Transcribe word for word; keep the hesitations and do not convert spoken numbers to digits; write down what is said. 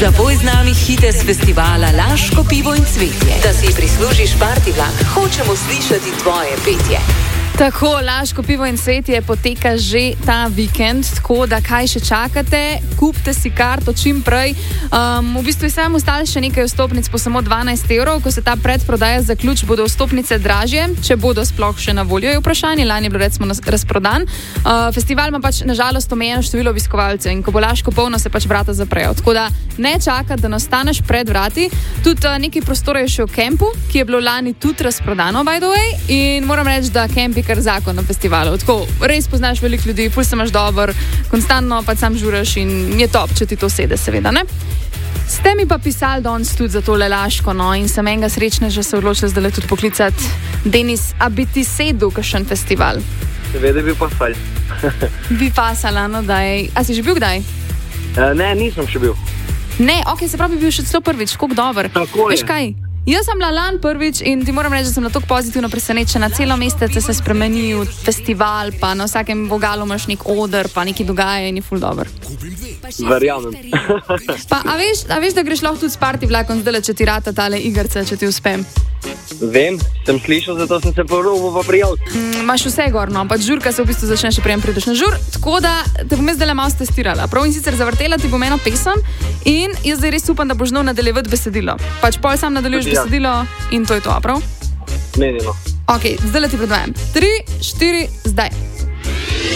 Zapoj z nami hite z festivala Laško pivo in cvetje. Da si prislužiš party vlak, hočemo slišati tvoje petje. Tako, Laško pivo in cvetje poteka že ta vikend, tako da kaj še čakate, kupite si karto čim prej. Um, v bistvu je samo ostalo še nekaj vstopnic po samo dvanajst evrov, ko se ta predprodaja zaključi, bodo vstopnice dražje, če bodo sploh še na voljo, je vprašanje. Lani je bilo recimo razprodan. Uh, festival ima pač nažalost omejeno število obiskovalcev in ko bo Laško polno, se pač vrata zaprejo. Tako da ne čakati, da nastaneš pred vrati. Tudi uh, nekaj prostora je še v kempu, ki je bilo lani tudi razprodano, by the way, in moram reči, da kemp kar zakon na festivalu. Tako, res poznaš veliko ljudi, ful se imaš dober, konstantno pa sam žuraš in je top, če ti to sede, seveda, ne? Ste mi pa pisali danes tudi za tole Laško, no, in sem enega srečneža se odločila zdaj tudi poklicati. Denis, a bi ti sedel kakšen festival? Seveda bi pasal. Bi pasala, no daj. A si že bil kdaj? Uh, ne, nisem še bil. Ne, ok, se pravi, bi bil še celo prvič, koliko dober. Tako je. Veš kaj? Jaz sem bila lani prvič in ti moram reči, da sem na tako pozitivno presenečena. Celo mesec se spremeni v festival, pa na vsakem vogalu imaš nek oder, pa neki dogaja in je ful dober. Verjamem. Pa a veš, a veš, da greš lahko tudi s party vlakom zdaj, če ti rata tale igrca, če ti uspem? Vem, sem slišal, zato sem se porobil pa prijavil. Imaš mm, vse gor, no, pač žurka se v bistvu začne še prijem prideš na žur, tako da te bom jaz zdaj malo testirala. Prav in sicer zavrtela ti bom eno pesem in jaz zdaj res upam, da boš znal nadaljevati besedilo. Pač pol sam nadaljuješ ja. besedilo in to je to, prav? Menino. Ok, zdaj ti predvajam. Tri, štiri, zdaj.